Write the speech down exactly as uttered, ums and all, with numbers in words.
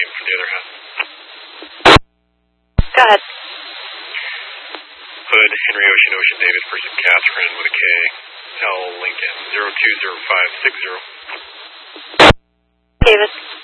same for the other half. Go ahead. Hood, Henry Ocean Ocean David, person Catherine with a K, L Lincoln, zero two zero five six zero. David.